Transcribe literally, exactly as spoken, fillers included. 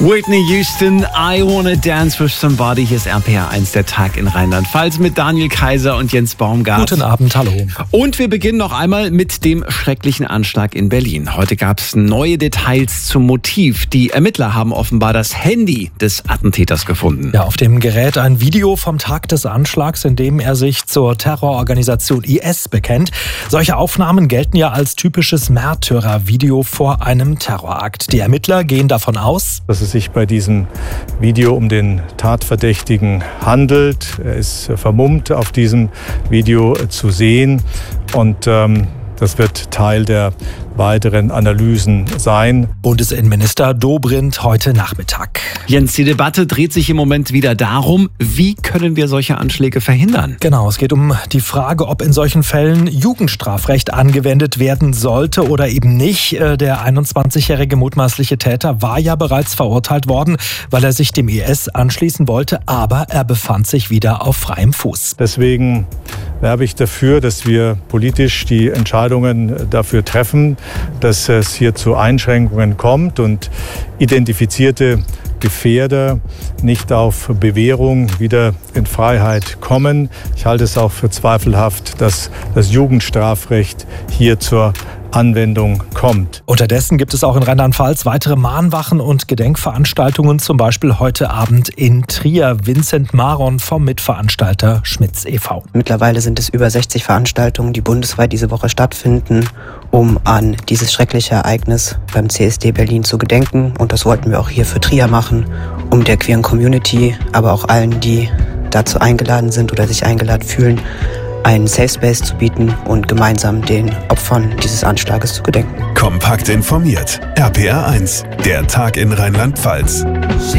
Whitney Houston, I Wanna Dance with Somebody. Hier ist R P R eins, der Tag in Rheinland-Pfalz mit Daniel Kaiser und Jens Baumgart. Guten Abend, hallo. Und wir beginnen noch einmal mit dem schrecklichen Anschlag in Berlin. Heute gab es neue Details zum Motiv. Die Ermittler haben offenbar das Handy des Attentäters gefunden. Ja, auf dem Gerät ein Video vom Tag des Anschlags, in dem er sich zur Terrororganisation I S bekennt. Solche Aufnahmen gelten ja als typisches Märtyrervideo vor einem Terrorakt. Die Ermittler gehen davon aus, dass es sich bei diesem Video um den Tatverdächtigen handelt. Er ist vermummt auf diesem Video zu sehen und ähm, das wird Teil der weiteren Analysen sein. Bundesinnenminister Dobrindt heute Nachmittag. Jens, die Debatte dreht sich im Moment wieder darum, wie können wir solche Anschläge verhindern? Genau, es geht um die Frage, ob in solchen Fällen Jugendstrafrecht angewendet werden sollte oder eben nicht. Der einundzwanzigjährige mutmaßliche Täter war ja bereits verurteilt worden, weil er sich dem I S anschließen wollte, aber er befand sich wieder auf freiem Fuß. Deswegen werbe ich dafür, dass wir politisch die Entscheidungen dafür treffen, dass es hier zu Einschränkungen kommt und identifizierte Gefährder nicht auf Bewährung wieder in Freiheit kommen. Ich halte es auch für zweifelhaft, dass das Jugendstrafrecht hier zur Anwendung kommt. Unterdessen gibt es auch in Rheinland-Pfalz weitere Mahnwachen und Gedenkveranstaltungen, zum Beispiel heute Abend in Trier. Vincent Maron vom Mitveranstalter Schmitz e V Mittlerweile sind es über sechzig Veranstaltungen, die bundesweit diese Woche stattfinden, um an dieses schreckliche Ereignis beim C S D Berlin zu gedenken. Und das wollten wir auch hier für Trier machen, um der queeren Community, aber auch allen, die dazu eingeladen sind oder sich eingeladen fühlen, einen Safe Space zu bieten und gemeinsam den Opfern dieses Anschlages zu gedenken. Kompakt informiert. R P R eins, der Tag in Rheinland-Pfalz.